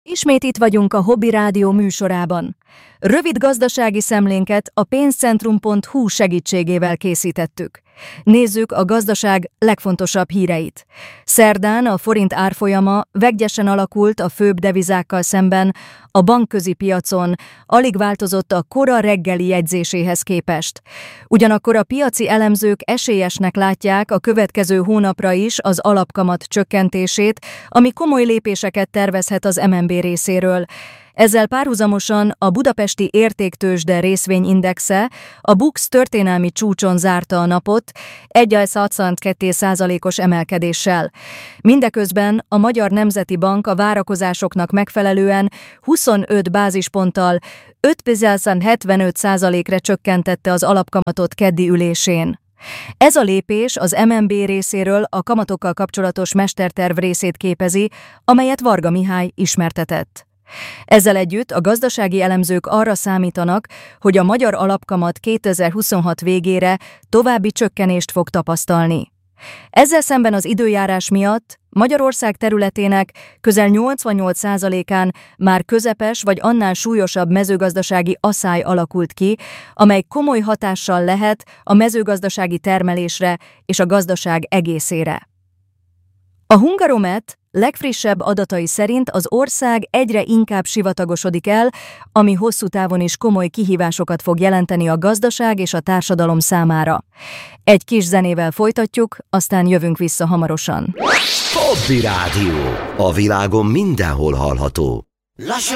Ismét itt vagyunk a Hobby Rádió műsorában. Rövid gazdasági szemlénket a pénzcentrum.hu segítségével készítettük. Nézzük a gazdaság legfontosabb híreit. Szerdán a forint árfolyama vegyesen alakult a főbb devizákkal szemben, a bankközi piacon alig változott a kora reggeli jegyzéséhez képest. Ugyanakkor a piaci elemzők esélyesnek látják a következő hónapra is az alapkamat csökkentését, ami komoly lépéseket tervezhet az MNB részéről. Ezzel párhuzamosan a budapesti értéktőzsde részvényindexe, a BUX történelmi csúcson zárta a napot 1,62%-os emelkedéssel. Mindeközben a Magyar Nemzeti Bank a várakozásoknak megfelelően 25 bázisponttal 5,75%-ra csökkentette az alapkamatot keddi ülésén. Ez a lépés az MNB részéről a kamatokkal kapcsolatos mesterterv részét képezi, amelyet Varga Mihály ismertetett. Ezzel együtt a gazdasági elemzők arra számítanak, hogy a magyar alapkamat 2026 végére további csökkenést fog tapasztalni. Ezzel szemben az időjárás miatt Magyarország területének közel 88%-án már közepes vagy annál súlyosabb mezőgazdasági aszály alakult ki, amely komoly hatással lehet a mezőgazdasági termelésre és a gazdaság egészére. A Hungaromet legfrissebb adatai szerint az ország egyre inkább sivatagosodik el, ami hosszú távon is komoly kihívásokat fog jelenteni a gazdaság és a társadalom számára. Egy kis zenével folytatjuk, aztán jövünk vissza hamarosan. Hobby Rádió. A világon mindenhol hallható.